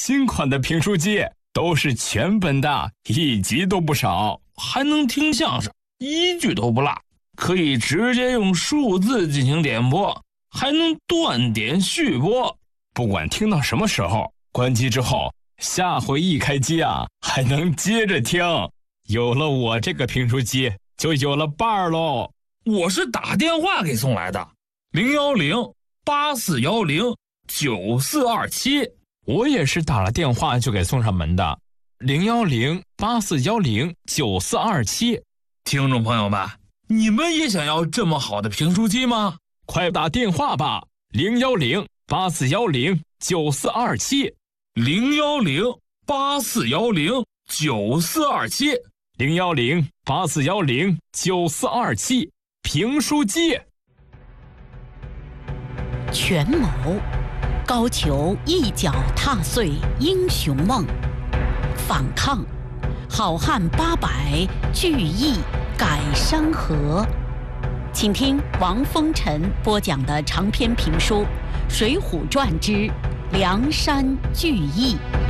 新款的评书机，都是全本的，1集都不少， 还能听相声，1句都不落，可以直接用数字进行点播，还能断点续播， 不管听到什么时候，关机之后，下回一开机啊，还能接着听。有了我这个评书机，就有了伴儿喽。 我是打电话给送来的，010-8410-9427。 我也是打了电话就给送上门的，010-8410-9427。 听众朋友们，你们也想要这么好的评书机吗？ 快打电话吧，010-8410-9427。 010-8410-9427。 010-8410-9427。评书机。 权谋，高俅一脚踏碎英雄梦；反抗，好汉800聚义改山河。请听王风尘播讲的长篇评书《水浒传之梁山聚义》。